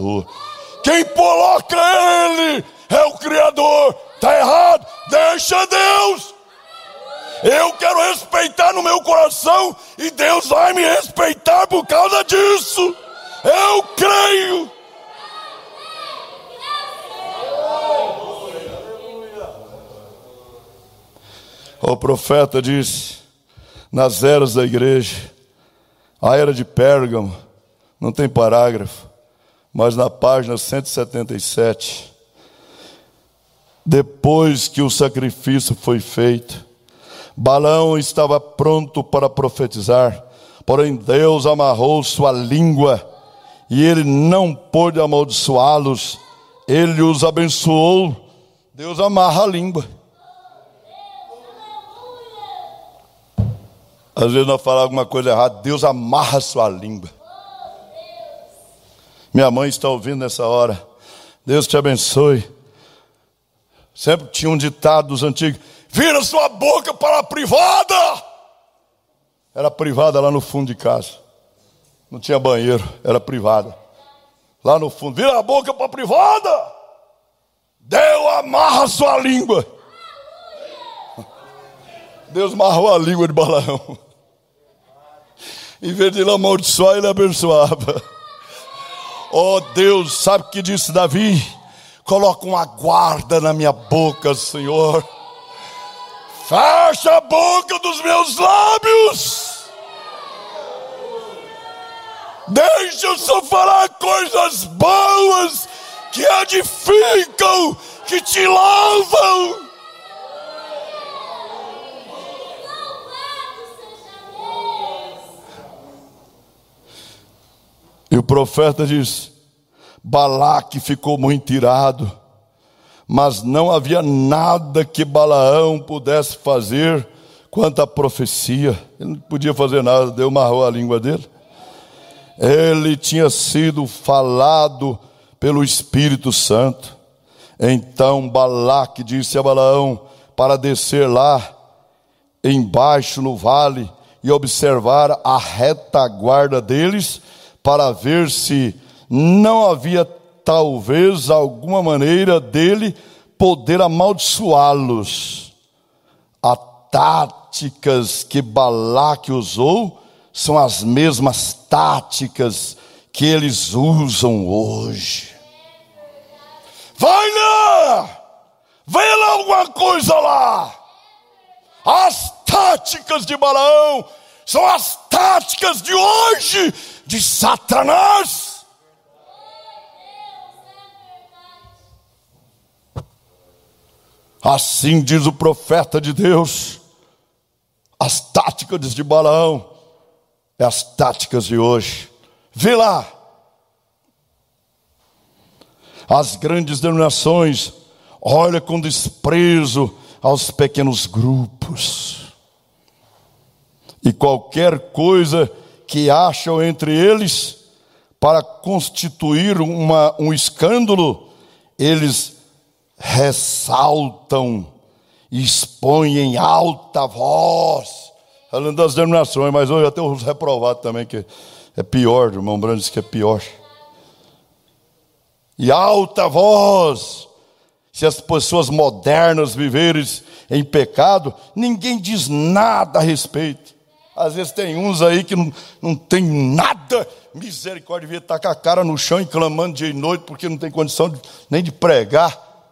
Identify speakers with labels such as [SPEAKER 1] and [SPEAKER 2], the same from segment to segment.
[SPEAKER 1] Senhor. Quem coloca Ele é o Criador. Está errado, deixa Deus. Eu quero respeitar no meu coração e Deus vai me respeitar por causa disso. Eu creio. O profeta disse, nas eras da igreja, a era de Pérgamo, não tem parágrafo, mas na página 177, depois que o sacrifício foi feito, Balaão estava pronto para profetizar, porém Deus amarrou sua língua e ele não pôde amaldiçoá-los. Ele os abençoou. Deus amarra a língua. Às vezes nós falamos alguma coisa errada, Deus amarra a sua língua. Minha mãe está ouvindo nessa hora. Deus te abençoe. Sempre tinha um ditado dos antigos: vira sua boca para a privada. Era privada lá no fundo de casa. Não tinha banheiro, era privada. Lá no fundo, vira a boca para a privada. Deus amarra a sua língua. Deus amarrou a língua de Balaão. Em vez de ele amaldiçoar, ele abençoava. Oh Deus, sabe o que disse Davi? Coloca uma guarda na minha boca, Senhor. Fecha a boca dos meus lábios. Deixa eu só falar coisas boas que edificam, que te louvam. E o profeta diz: Balaque ficou muito irado, mas não havia nada que Balaão pudesse fazer quanto à profecia. Ele não podia fazer nada, Deus amarrou a língua dele. Ele tinha sido falado pelo Espírito Santo. Então Balaque disse a Balaão para descer lá embaixo no vale e observar a retaguarda deles, para ver se não havia talvez alguma maneira dele poder amaldiçoá-los. As táticas que Balaque usou são as mesmas táticas que eles usam hoje. Vai lá! Vê lá alguma coisa lá! As táticas de Balaão são as táticas de hoje de Satanás. Assim diz o profeta de Deus: as táticas de Balaão é as táticas de hoje. Vê lá. As grandes denominações olham com desprezo aos pequenos grupos. E qualquer coisa que acham entre eles para constituir um escândalo, eles ressaltam e expõem em alta voz. Falando das denominações, mas hoje até os reprovados também, que é pior, o irmão Brando disse que é pior. E alta voz. Se as pessoas modernas viverem em pecado, ninguém diz nada a respeito. Às vezes tem uns aí que não tem nada, misericórdia, devia estar com a cara no chão e clamando dia e noite, porque não tem condição nem de pregar.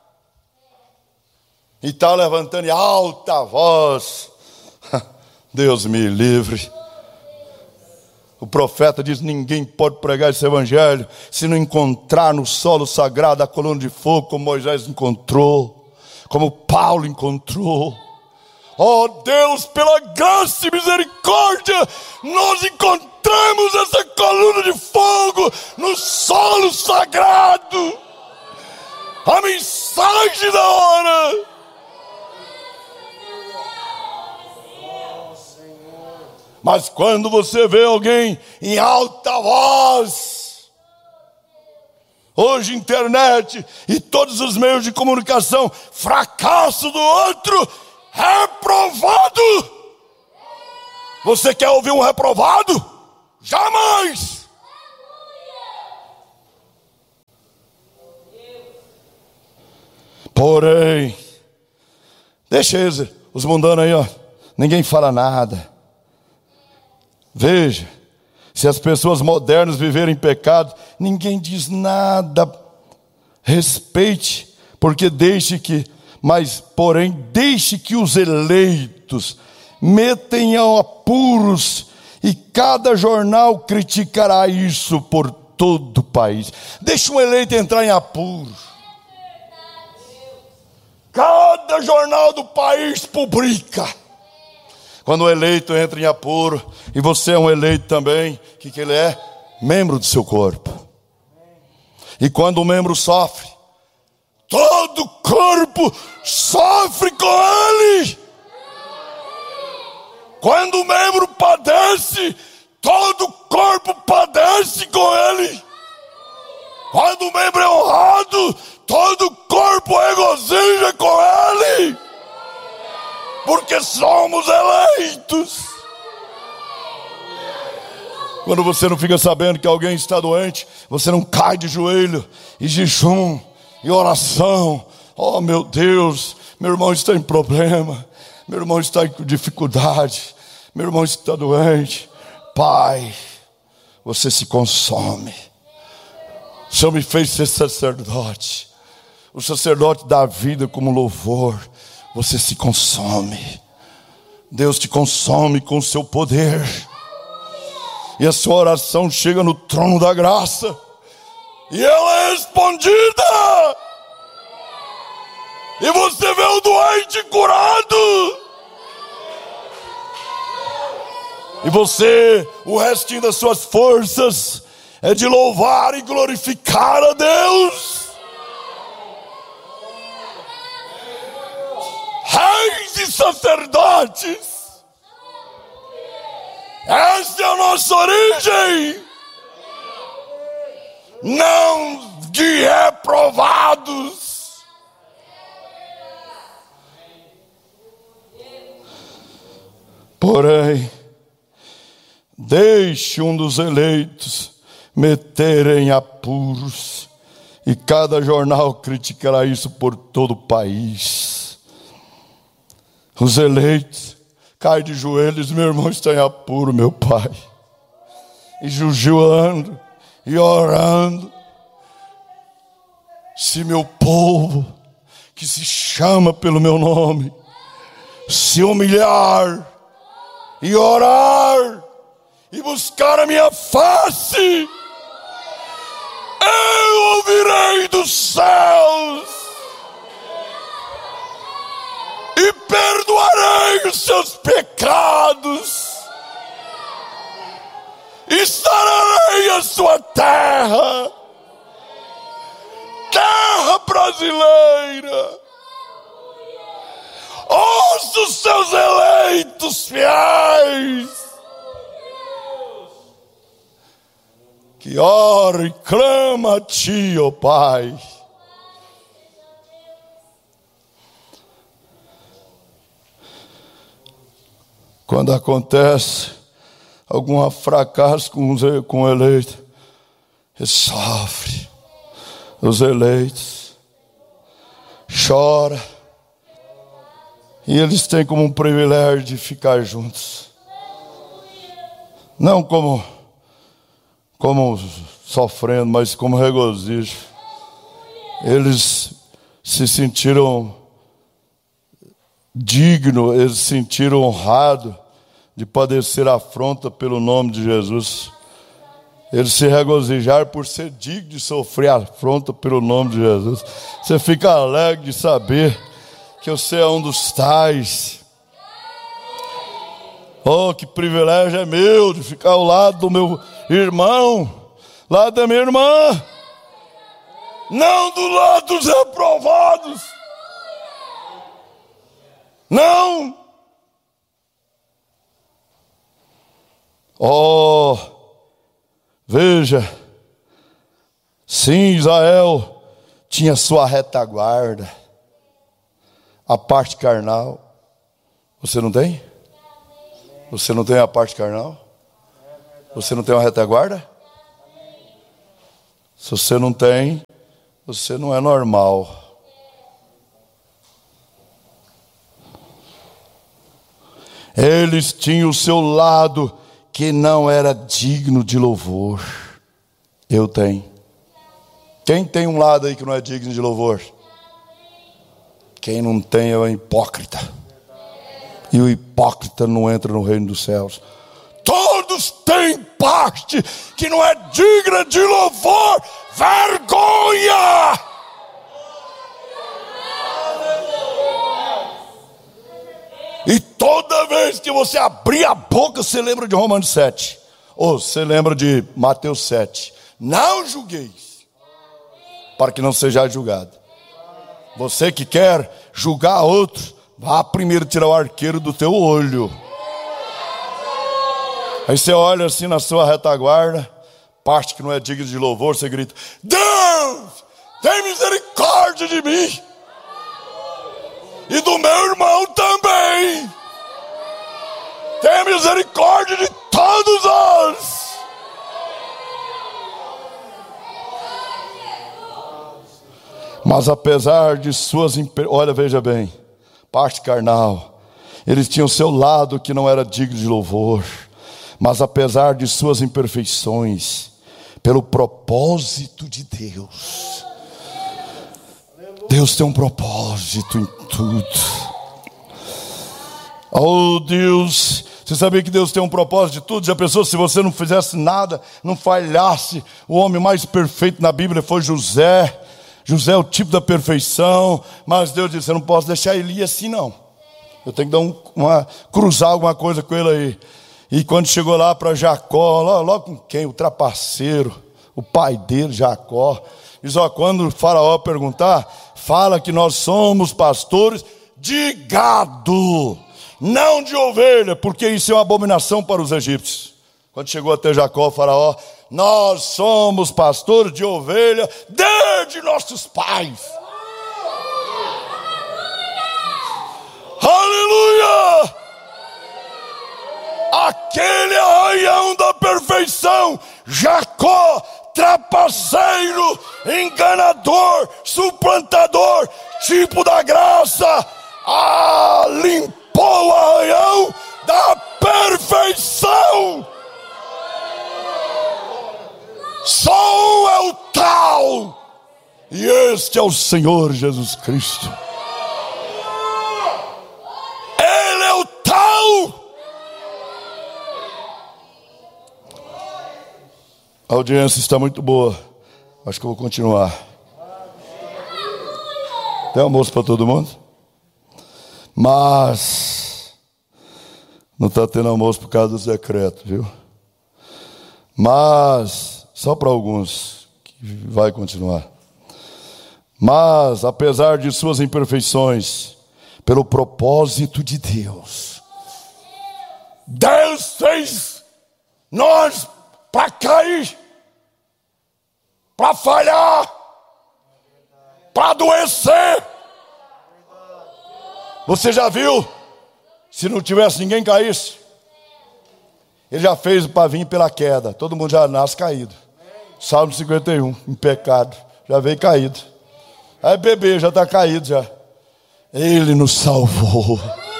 [SPEAKER 1] E está levantando em alta voz. Deus me livre. O profeta diz: ninguém pode pregar esse evangelho se não encontrar no solo sagrado a coluna de fogo, como Moisés encontrou, como Paulo encontrou. Oh Deus, pela graça e misericórdia, nós encontramos essa coluna de fogo no solo sagrado. A mensagem da hora. Mas quando você vê alguém em alta voz, hoje internet e todos os meios de comunicação, fracasso do outro, reprovado. Você quer ouvir um reprovado? Jamais. Porém, deixa eles, os mundanos aí, ó, ninguém fala nada. Veja, se as pessoas modernas viverem em pecado, ninguém diz nada. Respeite, porque porém deixe que os eleitos metem a apuros, e cada jornal criticará isso por todo o país. Deixa um eleito entrar em apuros. Cada jornal do país publica. Quando o eleito entra em apuro, e você é um eleito também, o que ele é? Membro do seu corpo. E quando o membro sofre, todo o corpo sofre com ele. Quando o membro padece, todo o corpo padece com ele. Quando o membro é honrado, todo o corpo regozija com ele. Porque somos eleitos. Quando você não fica sabendo que alguém está doente, você não cai de joelho e jejum e oração. Oh, meu Deus, meu irmão está em problema, meu irmão está em dificuldade, meu irmão está doente. Pai, você se consome. O Senhor me fez ser sacerdote. O sacerdote dá vida como louvor. Você se consome. Deus te consome com o seu poder. E a sua oração chega no trono da graça. E ela é respondida. E você vê o doente curado. E você, o restinho das suas forças é de louvar e glorificar a Deus. Reis e sacerdotes. Essa é a nossa origem. Não de reprovados. Porém, deixe um dos eleitos meterem apuros, e cada jornal criticará isso por todo o país. Os eleitos caem de joelhos, meu irmão está em apuro, meu pai, e jejuando e orando. Se meu povo, que se chama pelo meu nome, se humilhar e orar e buscar a minha face, eu ouvirei dos céus e perdoarei os seus pecados e sararei a sua terra, terra brasileira. Ouça os seus eleitos fiéis, que ora e clama a ti, ó Pai. Quando acontece algum fracasso com o eleito, ele sofre. Os eleitos choram, e eles têm como um privilégio de ficar juntos, não como sofrendo, mas como regozijo. Eles se sentiram dignos, eles se sentiram honrados de padecer afronta pelo nome de Jesus. Eles se regozijaram por ser digno de sofrer afronta pelo nome de Jesus. Você fica alegre de saber que você é um dos tais. Oh, que privilégio é meu de ficar ao lado do meu irmão, lado da minha irmã, não do lado dos reprovados. Não. Oh, veja, sim, Israel tinha sua retaguarda, a parte carnal. Você não tem? Você não tem a parte carnal? Você não tem uma retaguarda? Se você não tem, você não é normal. Eles tinham o seu lado que não era digno de louvor. Eu tenho. Quem tem um lado aí que não é digno de louvor? Quem não tem é um hipócrita. E o hipócrita não entra no reino dos céus. Todos têm parte que não é digna de louvor. Vergonha! E toda vez que você abrir a boca, você lembra de Romanos 7. Ou você lembra de Mateus 7. Não julgueis, para que não sejais julgado. Você que quer julgar outro, vá primeiro tirar o arqueiro do teu olho. Aí você olha assim na sua retaguarda, parte que não é digna de louvor, você grita: Deus, tem misericórdia de mim e do meu irmão também. Tem misericórdia de todos nós. Mas apesar de suas olha, veja bem, parte carnal, eles tinham seu lado que não era digno de louvor. Mas apesar de suas imperfeições, pelo propósito de Deus, Deus tem um propósito em tudo. Oh Deus, você sabia que Deus tem um propósito de tudo? Já pensou se você não fizesse nada, não falhasse? O homem mais perfeito na Bíblia foi José. José é o tipo da perfeição, mas Deus disse: eu não posso deixar ele ir assim não. Eu tenho que dar cruzar alguma coisa com ele aí. E quando chegou lá para Jacó, logo com quem? O trapaceiro, o pai dele, Jacó. Diz: ó, quando o faraó perguntar, fala que nós somos pastores de gado, não de ovelha, porque isso é uma abominação para os egípcios. Quando chegou até Jacó, o faraó: nós somos pastores de ovelha desde nossos pais. Aleluia! Aquele arraião da perfeição, Jacó, trapaceiro, enganador, suplantador, tipo da graça, limpou o arraião da perfeição. Só um é o tal, e este é o Senhor Jesus Cristo. Ele é o tal. A audiência está muito boa. Acho que eu vou continuar. Tem almoço para todo mundo? Mas não está tendo almoço por causa dos decretos, viu? Mas só para alguns que vai continuar. Mas apesar de suas imperfeições, pelo propósito de Deus, Deus fez nós para cair, para falhar, para adoecer. Você já viu? Se não tivesse ninguém caísse, ele já fez para vir pela queda. Todo mundo já nasce caído. Salmo 51, em pecado, já veio caído. Aí bebê já está caído já. Ele nos salvou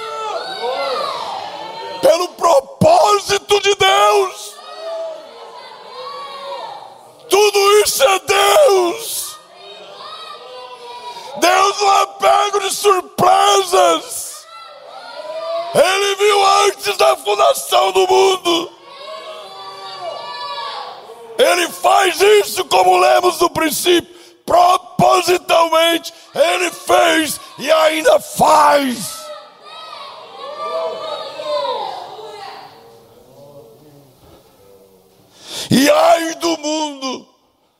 [SPEAKER 1] pelo propósito de Deus. Tudo isso é Deus. Deus não é pego de surpresas. Ele viu antes da fundação do mundo. Ele faz isso, como lemos no princípio, propositalmente. Ele fez e ainda faz. E ai do mundo,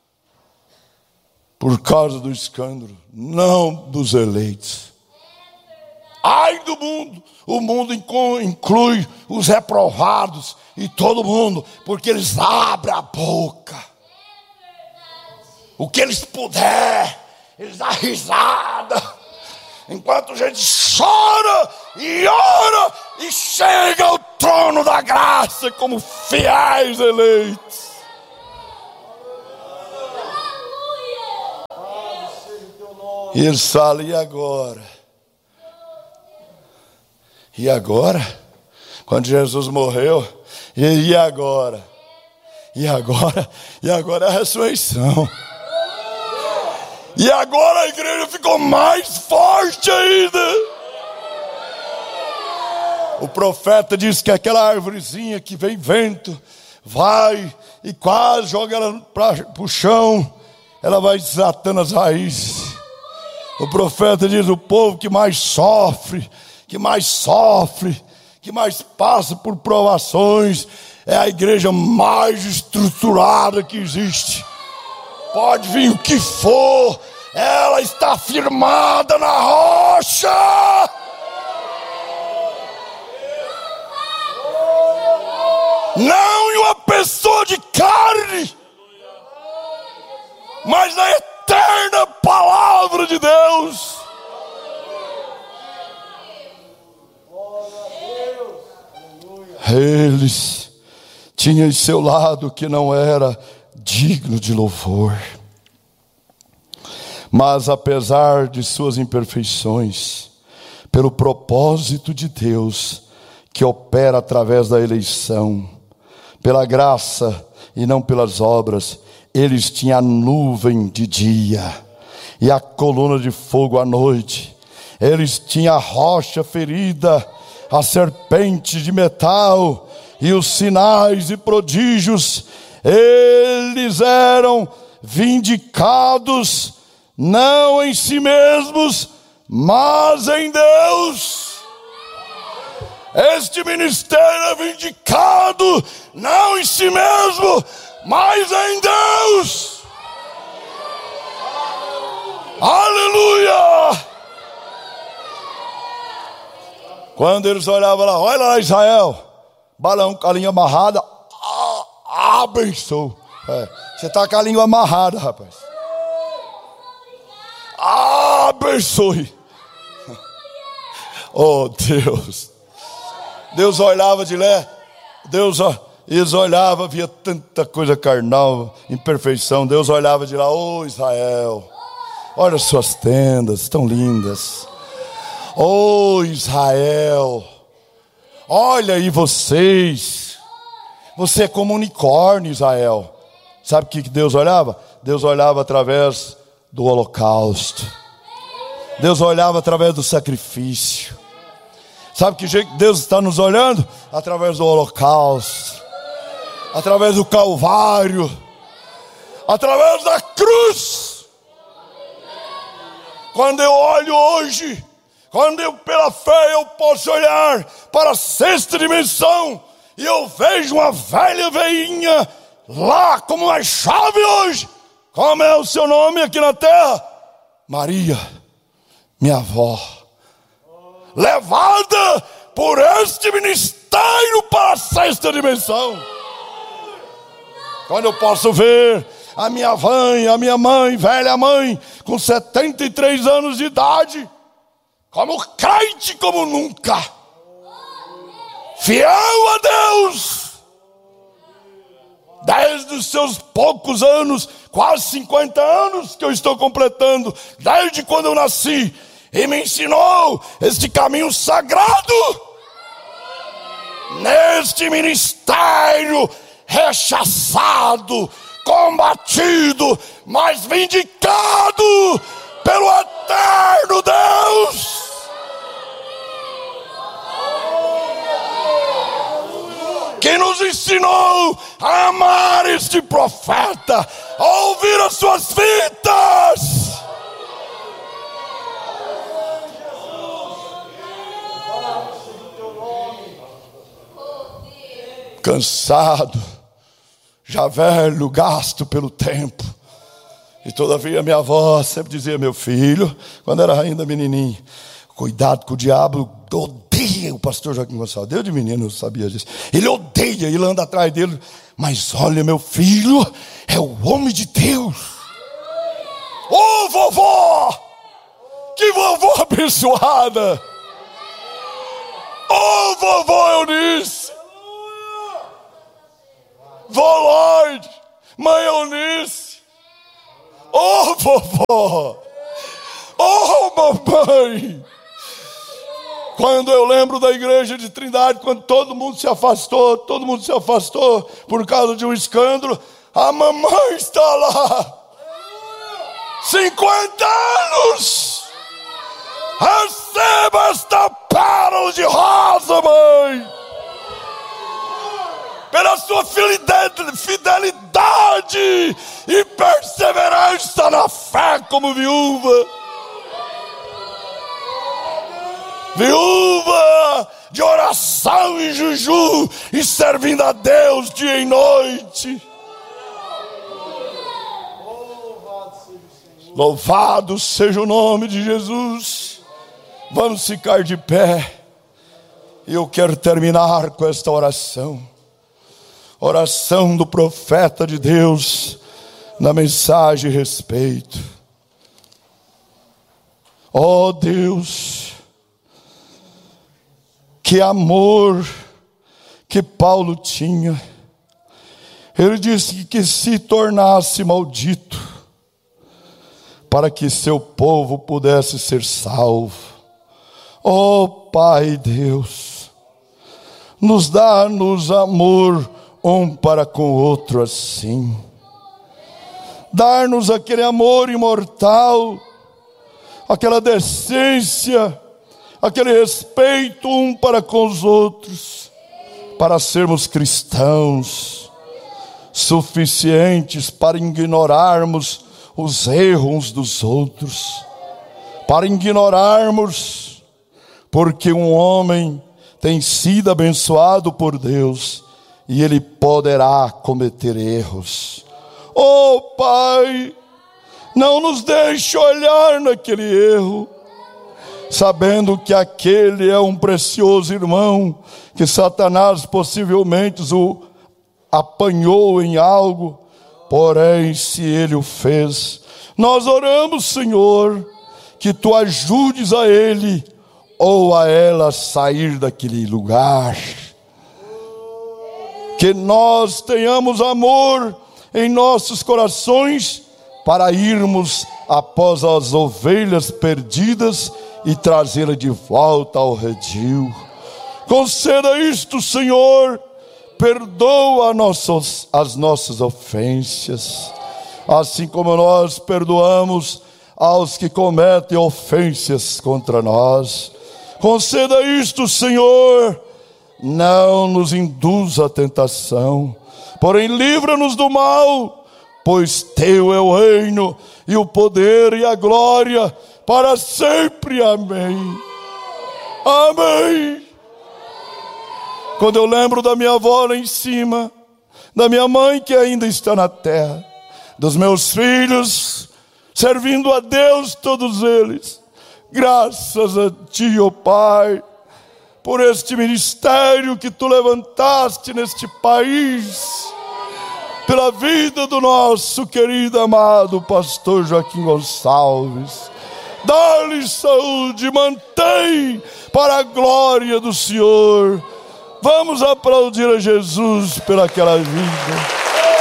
[SPEAKER 1] por causa do escândalo, não dos eleitos. Ai do mundo, o mundo inclui os reprovados e todo mundo, porque eles abrem a boca. O que eles puder, eles dão risada, enquanto a gente chora e ora e chega ao trono da graça como fiéis eleitos. E eles falam: e agora? E agora? Quando Jesus morreu, e agora? E agora é a ressurreição. E agora a igreja ficou mais forte ainda. O profeta diz que aquela árvorezinha que vem vento, vai e quase joga ela para o chão, ela vai desatando as raízes. O profeta diz: o povo que mais sofre, que mais passa por provações, é a igreja mais estruturada que existe. Pode vir o que for, ela está firmada na rocha. Não em uma pessoa de carne, mas na eterna palavra de Deus. Eles tinham em seu lado que não era digno de louvor, mas apesar de suas imperfeições, pelo propósito de Deus que opera através da eleição, pela graça e não pelas obras, eles tinham a nuvem de dia e a coluna de fogo à noite. Eles tinham a rocha ferida, a serpente de metal e os sinais e prodígios. Eles eram vindicados não em si mesmos, mas em Deus. Este ministério é vindicado não em si mesmo, mas em Deus. Aleluia! Quando eles olhavam lá, olha lá Israel, balão com a língua amarrada, abençoe. Você está com a língua amarrada, rapaz. Abençoe. Oh Deus. Deus olhava de lá, eles olhavam, via tanta coisa carnal, imperfeição. Deus olhava de lá, oh Israel, olha suas tendas, tão lindas. Oh Israel, olha aí vocês, você é como um unicórnio, Israel. Sabe o que Deus olhava? Deus olhava através do holocausto. Deus olhava através do sacrifício. Sabe que jeito Deus está nos olhando? Através do holocausto, através do Calvário, através da cruz. Quando eu olho hoje, quando eu pela fé eu posso olhar para a sexta dimensão, e eu vejo uma velha veinha lá como uma chave hoje. Como é o seu nome aqui na terra? Maria, minha avó, levada por este ministério para a sexta dimensão. Quando eu posso ver a minha mãe, velha mãe, com 73 anos de idade, como crente como nunca, fiel a Deus, desde os seus poucos anos, quase 50 anos que eu estou completando, desde quando eu nasci, e me ensinou este caminho sagrado, neste ministério rechaçado, combatido, mas vindicado pelo eterno Deus. Que nos ensinou a amar este profeta, a ouvir as suas fitas. Cansado, já velho, gasto pelo tempo, e todavia minha avó sempre dizia: meu filho, quando era ainda menininho, cuidado com o diabo, odeia o pastor Joaquim Gonçalves. Desde menino eu sabia disso. Ele odeia, ele anda atrás dele. Mas olha, meu filho, é o homem de Deus. Ô vovó, que vovó abençoada. Ô vovó Eunice, vó Lorde, mãe Eunice, ô vovó, ô mamãe, Quando eu lembro da igreja de Trindade, quando todo mundo se afastou por causa de um escândalo, a mamãe está lá. 50 anos. Receba esta pérola de rosa, mãe. Pela sua fidelidade e perseverança na fé como viúva. Viúva de oração e jejum e servindo a Deus dia e noite. Louvado seja o nome de Jesus. Vamos ficar de pé. E eu quero terminar com esta oração. Oração do profeta de Deus na mensagem respeito. Ó Deus, que amor que Paulo tinha. Ele disse que se tornasse maldito para que seu povo pudesse ser salvo. Ó Pai Deus, nos dá-nos amor um para com o outro assim. Dar-nos aquele amor imortal, aquela decência, aquele respeito um para com os outros, para sermos cristãos suficientes para ignorarmos os erros uns dos outros, para ignorarmos, porque um homem tem sido abençoado por Deus e ele poderá cometer erros. Oh Pai, não nos deixe olhar naquele erro, sabendo que aquele é um precioso irmão, que Satanás possivelmente o apanhou em algo, porém se ele o fez, nós oramos, Senhor, que tu ajudes a ele ou a ela a sair daquele lugar, que nós tenhamos amor em nossos corações para irmos após as ovelhas perdidas e trazê-la de volta ao redil. Conceda isto, Senhor. Perdoa as nossas ofensas, assim como nós perdoamos aos que cometem ofensas contra nós. Conceda isto, Senhor. Não nos induza à tentação, porém livra-nos do mal, pois teu é o reino e o poder e a glória para sempre. Amém. Amém. Quando eu lembro da minha avó lá em cima, da minha mãe que ainda está na terra, dos meus filhos, servindo a Deus todos eles, graças a ti, ó Pai, por este ministério que tu levantaste neste país, pela vida do nosso querido amado pastor Joaquim Gonçalves. Dá-lhe saúde, mantém para a glória do Senhor. Vamos aplaudir a Jesus pelaquela vida.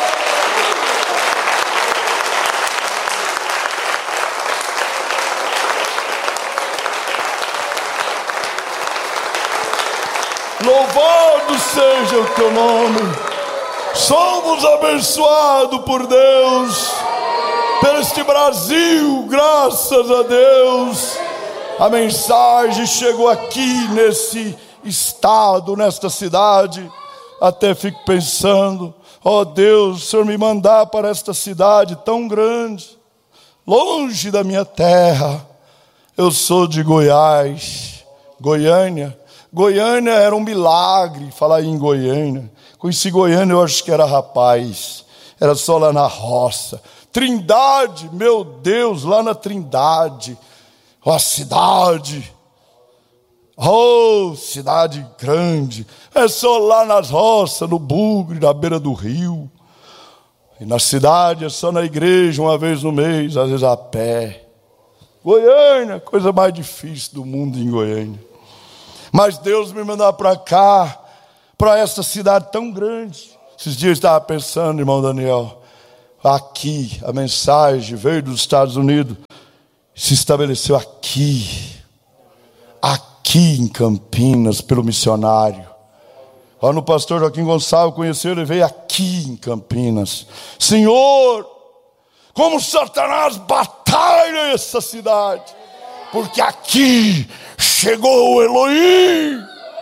[SPEAKER 1] Louvado seja o teu nome. Somos abençoados por Deus, por este Brasil, graças a Deus. A mensagem chegou aqui nesse estado, nesta cidade. Até fico pensando, ó Deus, o Senhor me mandar para esta cidade tão grande, longe da minha terra. Eu sou de Goiás, Goiânia. Goiânia era um milagre, falar em Goiânia. Conheci Goiânia, eu acho que era rapaz, era só lá na roça. Trindade, meu Deus, lá na Trindade, a cidade, oh, cidade grande, é só lá nas roças, no Bugre, na beira do rio. E na cidade é só na igreja, uma vez no mês, às vezes a pé. Goiânia, coisa mais difícil do mundo em Goiânia. Mas Deus me mandou para cá, para essa cidade tão grande. Esses dias eu estava pensando, irmão Daniel, aqui, a mensagem veio dos Estados Unidos, se estabeleceu aqui. Aqui aqui em Campinas, pelo missionário. Quando o pastor Joaquim Gonçalves conheceu, ele veio aqui em Campinas. Senhor, como Satanás batalha essa cidade, porque aqui chegou o Elohim.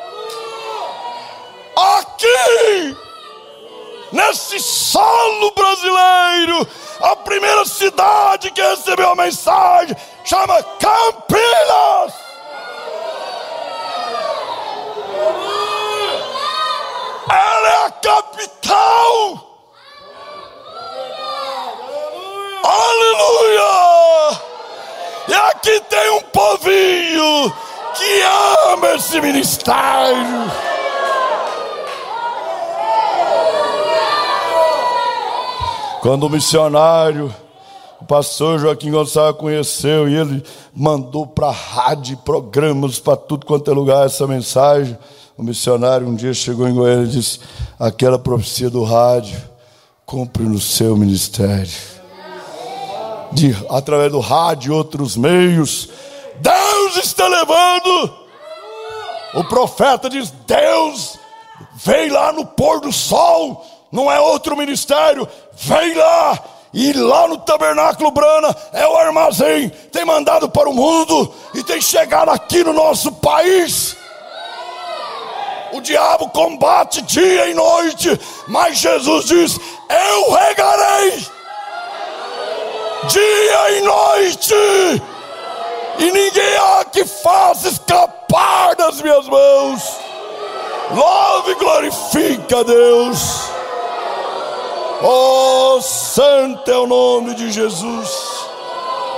[SPEAKER 1] Aqui, nesse solo brasileiro, a primeira cidade que recebeu a mensagem chama Campinas. Ela é a capital. Aleluia! E aqui tem um povinho que ama esse ministério. Quando o missionário, o pastor Joaquim Gonçalves conheceu, e ele mandou para a rádio, programas, para tudo quanto é lugar essa mensagem. O missionário um dia chegou em Goiânia e disse: aquela profecia do rádio cumpre no seu ministério. Através do rádio e outros meios, Deus está levando. O profeta diz: Deus vem lá no pôr do sol. Não é outro ministério, vem lá. E lá no Tabernáculo Brana é o armazém. Tem mandado para o mundo e tem chegado aqui no nosso país. O diabo combate dia e noite, mas Jesus diz: eu regarei dia e noite, e ninguém há que faça escapar das minhas mãos. Louve e glorifica a Deus. Oh, santo é o nome de Jesus.